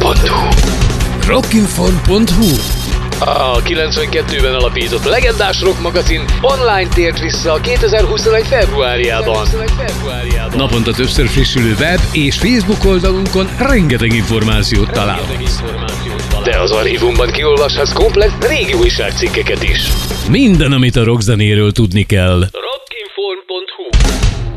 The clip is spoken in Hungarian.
Rockinform.hu. Rockinform.hu. A 92-ben alapított legendás rock magazin online tért vissza 2021. februárjában. Naponta többször frissülő web és Facebook oldalunkon rengeteg információt találhatsz. De az archívumban kiolvashatsz komplett régi újságcikkeket is. Minden, amit a rockzenéről tudni kell.